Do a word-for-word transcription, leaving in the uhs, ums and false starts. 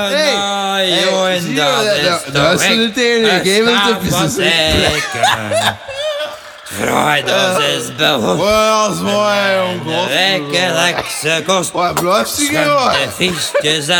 Hey, Nei, jo, hey, en sier dag det, det det- står det er sånn det er, jeg ikke? Jeg vet skal ikke, på hvis det sekken. Fredagsbehov. Well, that's why I'm Vekke leksekost. Hva er blåsingen, da? Skjønte fiske